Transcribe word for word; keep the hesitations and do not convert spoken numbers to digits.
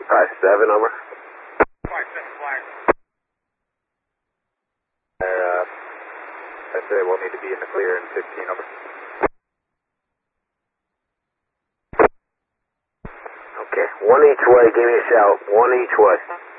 Five seven over. Five seven flag. Uh, I say we'll need to be in the clear in fifteen over. Okay, one each way. Give me a shout. One each way.